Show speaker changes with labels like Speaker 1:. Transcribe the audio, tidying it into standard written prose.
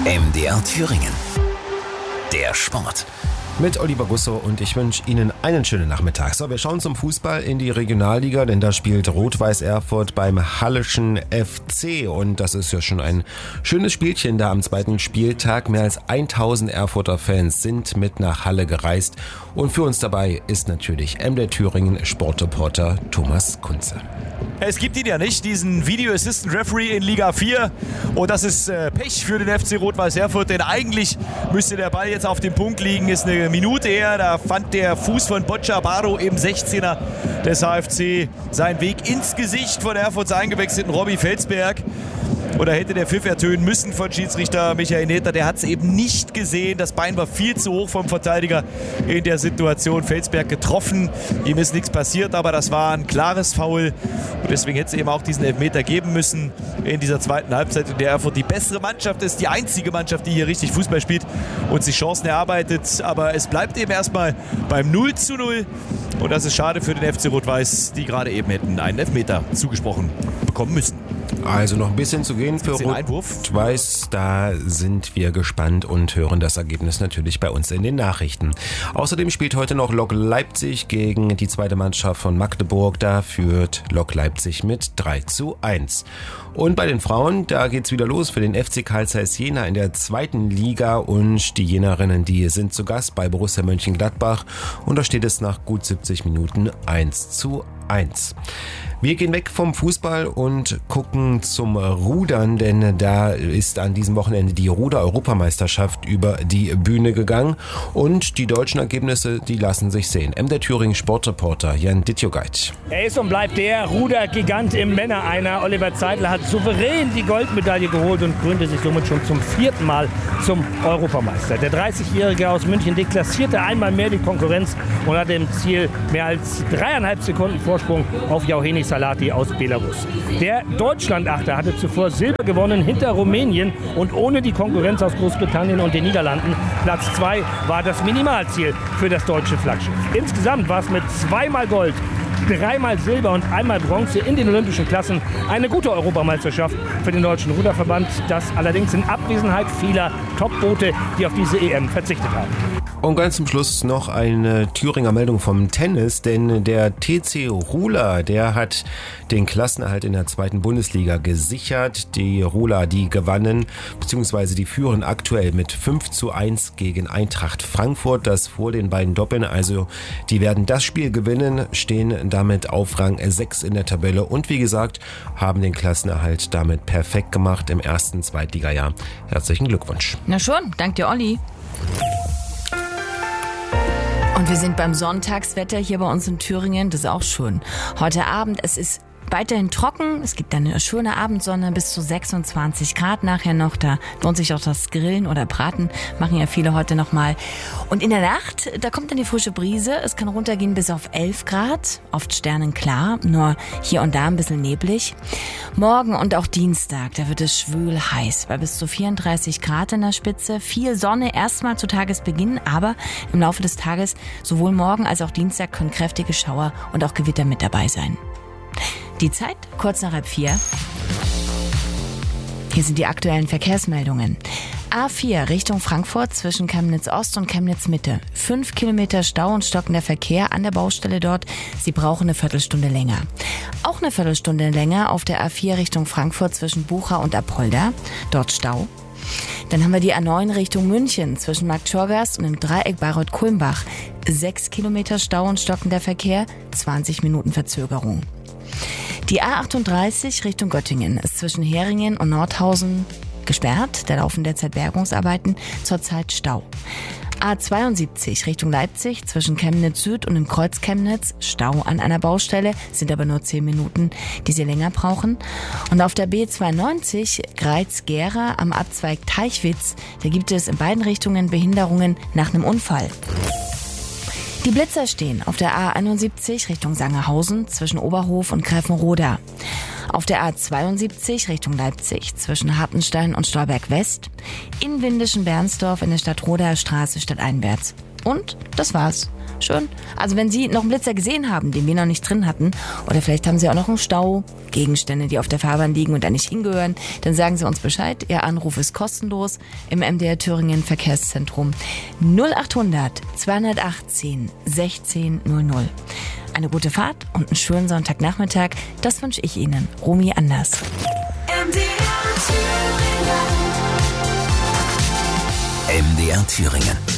Speaker 1: MDR Thüringen. Der Sport.
Speaker 2: Mit Oliver Gusso und ich wünsche Ihnen einen schönen Nachmittag. So, wir schauen zum Fußball in die Regionalliga, denn da spielt Rot-Weiß Erfurt beim Halleschen FC und das ist ja schon ein schönes Spielchen da am zweiten Spieltag. Mehr als 1000 Erfurter Fans sind mit nach Halle gereist und für uns dabei ist natürlich MDR Thüringen Sportreporter Thomas Kunze.
Speaker 3: Es gibt ihn ja nicht, diesen Video Assistant Referee in Liga 4 und das ist Pech für den FC Rot-Weiß Erfurt, denn eigentlich müsste der Ball jetzt auf dem Punkt liegen, ist eine Minute her, da fand der Fuß von Bocciabaro im 16er des HFC seinen Weg ins Gesicht von Erfurts eingewechselten Robbie Felsberg. Oder hätte der Pfiff ertönen müssen von Schiedsrichter Michael Netter. Der hat es eben nicht gesehen. Das Bein war viel zu hoch vom Verteidiger in der Situation. Felsberg getroffen. Ihm ist nichts passiert, aber das war ein klares Foul. Und deswegen hätte es eben auch diesen Elfmeter geben müssen in dieser zweiten Halbzeit, in der Erfurt die bessere Mannschaft ist. Die einzige Mannschaft, die hier richtig Fußball spielt und sich Chancen erarbeitet. Aber es bleibt eben erstmal beim 0:0. Und das ist schade für den FC Rot-Weiß, die gerade eben hätten einen Elfmeter zugesprochen bekommen müssen.
Speaker 2: Also noch ein bisschen zu gehen für Rot-Weiß. Da sind wir gespannt und hören das Ergebnis natürlich bei uns in den Nachrichten. Außerdem spielt heute noch Lok Leipzig gegen die zweite Mannschaft von Magdeburg. Da führt Lok Leipzig mit 3:1. Und bei den Frauen, da geht's wieder los für den FC Carl Zeiss Jena in der zweiten Liga. Und die Jenerinnen, die sind zu Gast bei Borussia Mönchengladbach. Und da steht es nach gut 70 Minuten 1:1. Wir gehen weg vom Fußball und gucken zum Rudern, denn da ist an diesem Wochenende die Ruder-Europameisterschaft über die Bühne gegangen und die deutschen Ergebnisse, die lassen sich sehen. MDR Thüringen Sportreporter Jan Dittjogait.
Speaker 4: Er ist und bleibt der Rudergigant im Männer-Einer. Oliver Zeidler hat souverän die Goldmedaille geholt und krönte sich somit schon zum 4. Mal zum Europameister. Der 30-Jährige aus München deklassierte einmal mehr die Konkurrenz und hatte im Ziel mehr als 3,5 Sekunden Vorsprung auf Jauhenis Salati aus Belarus. Der Deutschlandachter hatte zuvor Silber gewonnen hinter Rumänien und ohne die Konkurrenz aus Großbritannien und den Niederlanden. Platz 2 war das Minimalziel für das deutsche Flaggschiff. Insgesamt war es mit 2-mal Gold, 3-mal Silber und 1-mal Bronze in den olympischen Klassen eine gute Europameisterschaft für den Deutschen Ruderverband. Das allerdings in Abwesenheit vieler Top-Boote, die auf diese EM verzichtet haben.
Speaker 2: Und ganz zum Schluss noch eine Thüringer Meldung vom Tennis, denn der TC Rula, der hat den Klassenerhalt in der zweiten Bundesliga gesichert. Die Rula, die gewannen, beziehungsweise die führen aktuell mit 5:1 gegen Eintracht Frankfurt, das vor den beiden Doppeln. Also die werden das Spiel gewinnen, stehen damit auf Rang 6 in der Tabelle und wie gesagt, haben den Klassenerhalt damit perfekt gemacht im ersten Zweitligajahr. Herzlichen Glückwunsch.
Speaker 5: Na schon, dank dir, Olli. Und wir sind beim Sonntagswetter hier bei uns in Thüringen. Das ist auch schön. Heute Abend, es ist weiterhin trocken. Es gibt eine schöne Abendsonne bis zu 26 Grad nachher noch. Da lohnt sich auch das Grillen oder Braten. Machen ja viele heute nochmal. Und in der Nacht, da kommt dann die frische Brise. Es kann runtergehen bis auf 11 Grad. Oft sternenklar. Nur hier und da ein bisschen neblig. Morgen und auch Dienstag, da wird es schwül heiß. Bei bis zu 34 Grad in der Spitze. Viel Sonne erstmal zu Tagesbeginn. Aber im Laufe des Tages, sowohl morgen als auch Dienstag, können kräftige Schauer und auch Gewitter mit dabei sein. Die Zeit, kurz nach 3:30. Hier sind die aktuellen Verkehrsmeldungen. A4 Richtung Frankfurt zwischen Chemnitz Ost und Chemnitz Mitte. 5 Kilometer Stau und stockender Verkehr an der Baustelle dort. Sie brauchen eine Viertelstunde länger. Auch eine Viertelstunde länger auf der A4 Richtung Frankfurt zwischen Bucha und Apolda. Dort Stau. Dann haben wir die A9 Richtung München zwischen Marktschorgast und dem Dreieck Bayreuth-Kulmbach. 6 Kilometer Stau und stockender Verkehr, 20 Minuten Verzögerung. Die A38 Richtung Göttingen ist zwischen Heringen und Nordhausen gesperrt. Da laufen derzeit Bergungsarbeiten, zurzeit Stau. A72 Richtung Leipzig zwischen Chemnitz Süd und dem Kreuz Chemnitz. Stau an einer Baustelle, sind aber nur 10 Minuten, die sie länger brauchen. Und auf der B92 Greiz-Gera am Abzweig Teichwitz, da gibt es in beiden Richtungen Behinderungen nach einem Unfall. Die Blitzer stehen auf der A71 Richtung Sangerhausen zwischen Oberhof und Gräfenroda. Auf der A72 Richtung Leipzig zwischen Hartenstein und Stolberg West. In Windischen Bernsdorf in der Stadt Rodaer Straße stadteinwärts. Und das war's. Schön. Also wenn Sie noch einen Blitzer gesehen haben, den wir noch nicht drin hatten, oder vielleicht haben Sie auch noch einen Stau, Gegenstände, die auf der Fahrbahn liegen und da nicht hingehören, dann sagen Sie uns Bescheid. Ihr Anruf ist kostenlos im MDR Thüringen Verkehrszentrum 0800 218 1600. Eine gute Fahrt und einen schönen Sonntagnachmittag, das wünsche ich Ihnen. Romy Anders.
Speaker 1: MDR Thüringen.